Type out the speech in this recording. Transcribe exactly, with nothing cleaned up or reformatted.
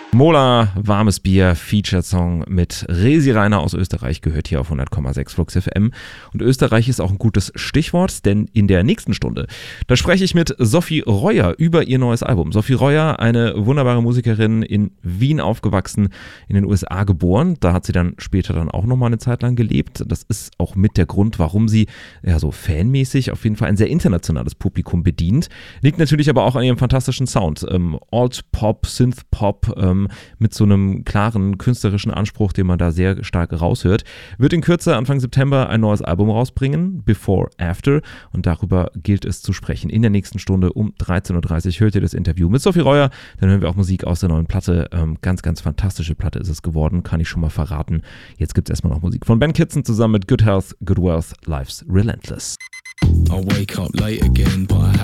Mola, warmes Bier, Feature-Song mit Resi Rainer aus Österreich, gehört hier auf hundert Komma sechs Flux F M. Und Österreich ist auch ein gutes Stichwort, denn in der nächsten Stunde, da spreche ich mit Sophie Reuer über ihr neues Album. Sophie Reuer, eine wunderbare Musikerin, in Wien aufgewachsen, in den U S A geboren. Da hat sie dann später dann auch nochmal eine Zeit lang gelebt. Das ist auch mit der Grund, warum sie ja so fanmäßig auf jeden Fall ein sehr internationales Publikum bedient. Liegt natürlich aber auch an ihrem fantastischen Sound. Ähm, Alt-Pop, Synth-Pop, ähm, mit so einem klaren künstlerischen Anspruch, den man da sehr stark raushört. Wird in Kürze Anfang September ein neues Album rausbringen, Before After, und darüber gilt es zu sprechen. In der nächsten Stunde um dreizehn Uhr dreißig hört ihr das Interview mit Sophie Reuer, dann hören wir auch Musik aus der neuen Platte. Ähm, ganz, ganz fantastische Platte ist es geworden, kann ich schon mal verraten. Jetzt gibt es erstmal noch Musik von Ben Kitson zusammen mit Good Health, Good Wealth, Life's Relentless. I wake up late again, but I have